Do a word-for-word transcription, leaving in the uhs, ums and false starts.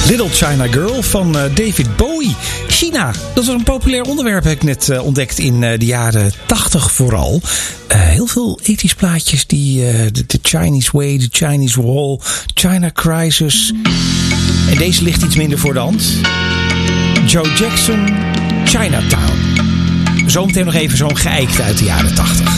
Little China Girl van uh, David Bowie. China, dat was een populair onderwerp, heb ik net uh, ontdekt in uh, de jaren tachtig vooral. Uh, heel veel ethisch plaatjes die uh, de, de Chinese Way, de Chinese Wall, China Crisis. En deze ligt iets minder voor de hand. Joe Jackson, Chinatown. Zometeen nog even zo'n geëikt uit de jaren tachtig.